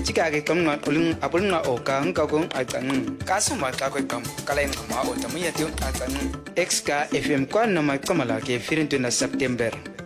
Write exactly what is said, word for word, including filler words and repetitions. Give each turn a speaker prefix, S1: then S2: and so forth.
S1: chika ke kam na ulung apul na o ka ang ka kong atang kaso ma ka ko kam kalain ma o tamu ya tu atang X K F M kwa na ma kamala ke firin tu na September